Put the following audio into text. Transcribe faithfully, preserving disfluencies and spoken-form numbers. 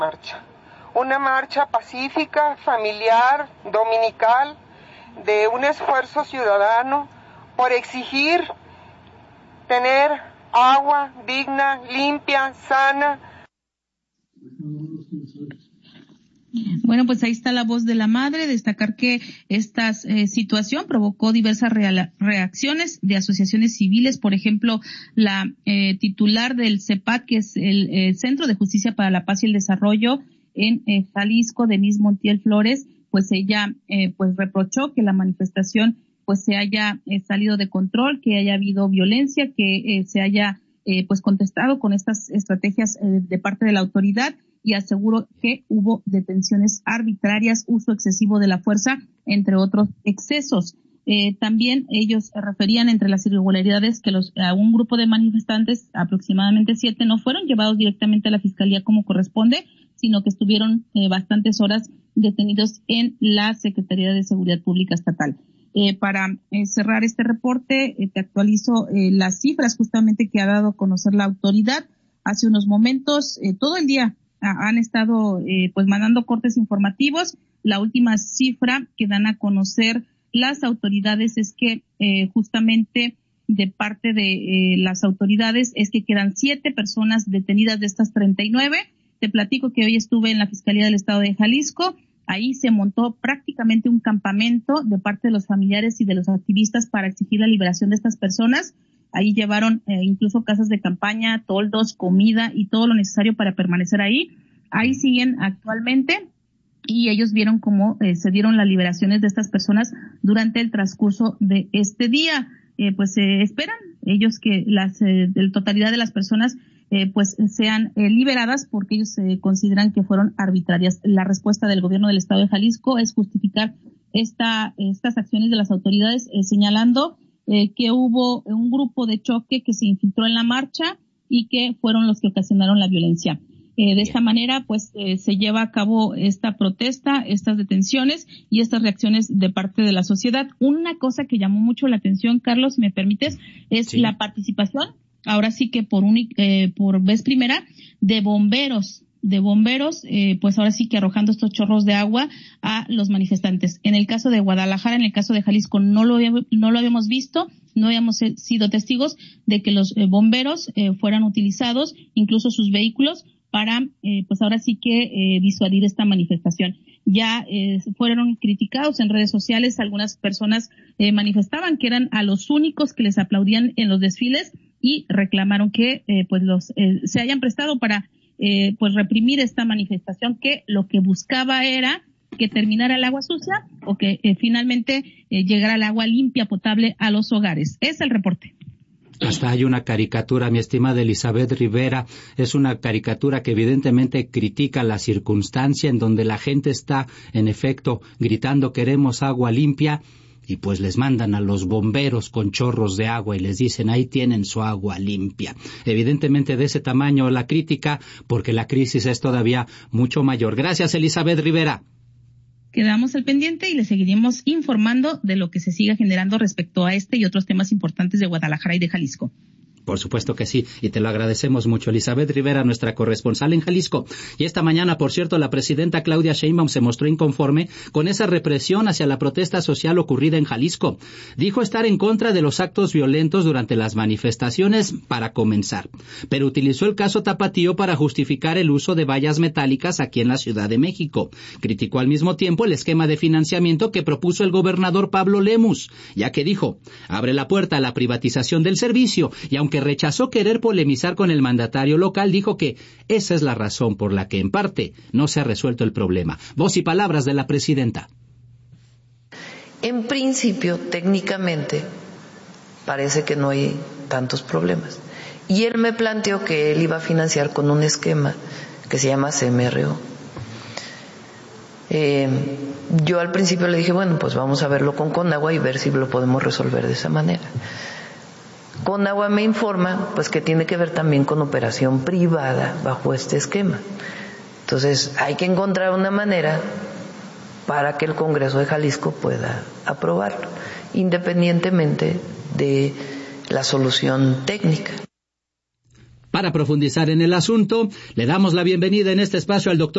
marcha. Una marcha pacífica, familiar, dominical, de un esfuerzo ciudadano por exigir tener agua digna, limpia, sana. Bueno, pues ahí está la voz de la madre. Destacar que esta eh, situación provocó diversas rea- reacciones de asociaciones civiles. Por ejemplo, la eh, titular del C E P A D, que es el eh, Centro de Justicia para la Paz y el Desarrollo en eh, Jalisco, Denise Montiel Flores, pues ella eh, pues reprochó que la manifestación pues se haya eh, salido de control, que haya habido violencia, que eh, se haya eh, pues contestado con estas estrategias eh, de parte de la autoridad, y aseguró que hubo detenciones arbitrarias, uso excesivo de la fuerza, entre otros excesos. Eh, también ellos referían entre las irregularidades que los a un grupo de manifestantes, aproximadamente siete, no fueron llevados directamente a la fiscalía como corresponde, sino que estuvieron eh, bastantes horas detenidos en la Secretaría de Seguridad Pública Estatal. Eh, para eh, cerrar este reporte, eh, te actualizo eh, las cifras justamente que ha dado a conocer la autoridad hace unos momentos. Eh, todo el día a, han estado eh, pues mandando cortes informativos. La última cifra que dan a conocer las autoridades es que eh, justamente de parte de eh, las autoridades es que quedan siete personas detenidas de estas treinta y nueve. Te platico que hoy estuve en la Fiscalía del Estado de Jalisco. Ahí se montó prácticamente un campamento de parte de los familiares y de los activistas para exigir la liberación de estas personas. Ahí llevaron eh, incluso casas de campaña, toldos, comida y todo lo necesario para permanecer ahí. Ahí siguen actualmente y ellos vieron cómo eh, se dieron las liberaciones de estas personas durante el transcurso de este día. Eh, pues se eh, esperan ellos que las eh, de totalidad de las personas eh, pues sean eh, liberadas, porque ellos eh, consideran que fueron arbitrarias. La respuesta del gobierno del Estado de Jalisco es justificar esta estas acciones de las autoridades, eh, señalando eh, que hubo un grupo de choque que se infiltró en la marcha y que fueron los que ocasionaron la violencia. Eh, de esta manera, pues, eh, se lleva a cabo esta protesta, estas detenciones y estas reacciones de parte de la sociedad. Una cosa que llamó mucho la atención, Carlos, ¿me permites? Es sí. La participación, ahora sí que por, un, eh, por vez primera, de bomberos, de bomberos, eh, pues ahora sí que arrojando estos chorros de agua a los manifestantes. En el caso de Guadalajara, en el caso de Jalisco, no lo, no lo habíamos visto, no habíamos sido testigos de que los eh, bomberos eh, fueran utilizados, incluso sus vehículos, para, eh, pues ahora sí que eh, disuadir esta manifestación. Ya eh, fueron criticados en redes sociales, algunas personas eh, manifestaban que eran a los únicos que les aplaudían en los desfiles y reclamaron que eh, pues los eh, se hayan prestado para eh, pues reprimir esta manifestación, que lo que buscaba era que terminara el agua sucia o que eh, finalmente eh, llegara el agua limpia, potable a los hogares. Es el reporte. Hasta hay una caricatura, mi estimada Elizabeth Rivera, es una caricatura que evidentemente critica la circunstancia en donde la gente está, en efecto, gritando queremos agua limpia, y pues les mandan a los bomberos con chorros de agua y les dicen ahí tienen su agua limpia. Evidentemente de ese tamaño la crítica, porque la crisis es todavía mucho mayor. Gracias, Elizabeth Rivera. Quedamos al pendiente y le seguiremos informando de lo que se siga generando respecto a este y otros temas importantes de Guadalajara y de Jalisco. Por supuesto que sí, y te lo agradecemos mucho. Elizabeth Rivera, nuestra corresponsal en Jalisco. Y esta mañana, por cierto, la presidenta Claudia Sheinbaum se mostró inconforme con esa represión hacia la protesta social ocurrida en Jalisco. Dijo estar en contra de los actos violentos durante las manifestaciones para comenzar, pero utilizó el caso Tapatío para justificar el uso de vallas metálicas aquí en la Ciudad de México. Criticó al mismo tiempo el esquema de financiamiento que propuso el gobernador Pablo Lemus, ya que dijo, abre la puerta a la privatización del servicio, y aunque que rechazó querer polemizar con el mandatario local, dijo que esa es la razón por la que, en parte, no se ha resuelto el problema. Voz y palabras de la presidenta. En principio, técnicamente, parece que no hay tantos problemas. Y él me planteó que él iba a financiar con un esquema que se llama C M R O. Eh, yo al principio le dije, bueno, pues vamos a verlo con Conagua y ver si lo podemos resolver de esa manera. Conagua me informa pues que tiene que ver también con operación privada bajo este esquema. Entonces hay que encontrar una manera para que el Congreso de Jalisco pueda aprobarlo, independientemente de la solución técnica. Para profundizar en el asunto, le damos la bienvenida en este espacio al doctor